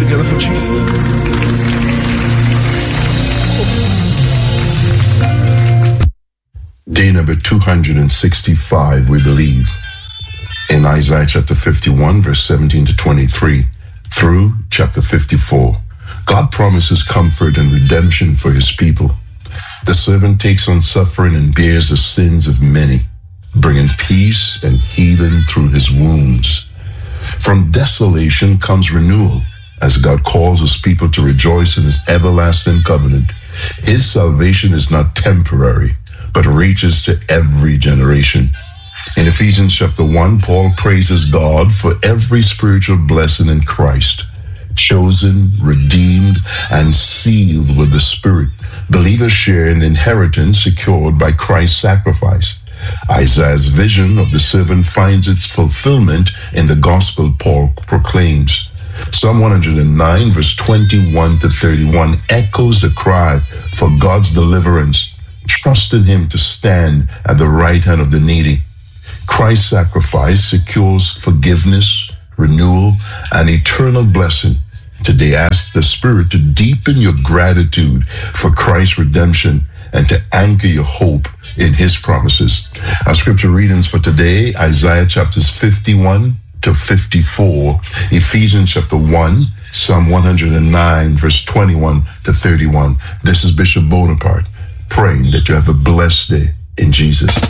together for Jesus. Day number 265, we believe, in Isaiah chapter 51, verse 17 to 23, through chapter 54. God promises comfort and redemption for his people. The servant takes on suffering and bears the sins of many, bringing peace and healing through his wounds. From desolation comes renewal, as God calls his people to rejoice in his everlasting covenant. His salvation is not temporary, but reaches to every generation. In Ephesians chapter 1, Paul praises God for every spiritual blessing in Christ. Chosen, redeemed, and sealed with the Spirit, believers share an inheritance secured by Christ's sacrifice. Isaiah's vision of the servant finds its fulfillment in the gospel Paul proclaims. Psalm 109, verse 21 to 31 echoes the cry for God's deliverance. Trust in him to stand at the right hand of the needy. Christ's sacrifice secures forgiveness, renewal, and eternal blessing. Today, ask the Spirit to deepen your gratitude for Christ's redemption and to anchor your hope in his promises. Our scripture readings for today, Isaiah chapters 51 to 54, Ephesians chapter 1, Psalm 109, verse 21 to 31. This is Bishop Bonaparte, praying that you have a blessed day in Jesus.